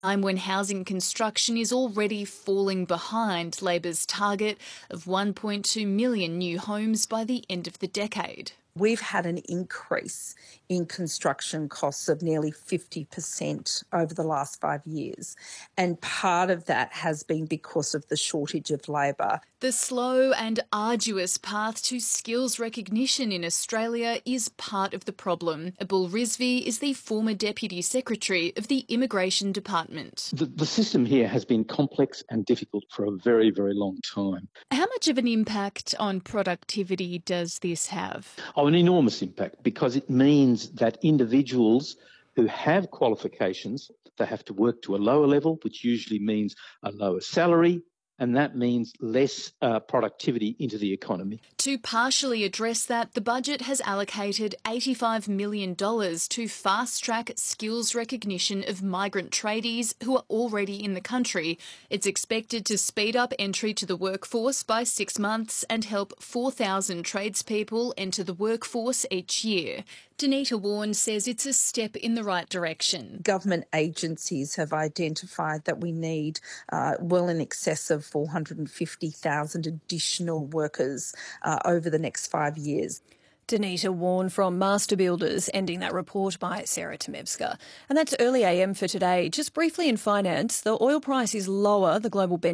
Time when housing construction is already falling behind Labor's target of 1.2 million new homes by the end of the decade. We've had an increase in construction costs of nearly 50% over the last 5 years, and part of that has been because of the shortage of labour. The slow and arduous path to skills recognition in Australia is part of the problem. Abul Rizvi is the former Deputy Secretary of the Immigration Department. The system here has been complex and difficult for a very, very long time. How much of an impact on productivity does this have? Oh, an enormous impact, because it means that individuals who have qualifications, they have to work to a lower level, which usually means a lower salary, and that means less productivity into the economy. To partially address that, the budget has allocated $85 million to fast-track skills recognition of migrant tradies who are already in the country. It's expected to speed up entry to the workforce by 6 months and help 4,000 tradespeople enter the workforce each year. Danita Warren says it's a step in the right direction. Government agencies have identified that we need well in excess of 450,000 additional workers over the next 5 years. Danita Warren from Master Builders, ending that report by Sarah Temevska. And that's Early AM for today. Just briefly in finance, the oil price is lower. The global benchmark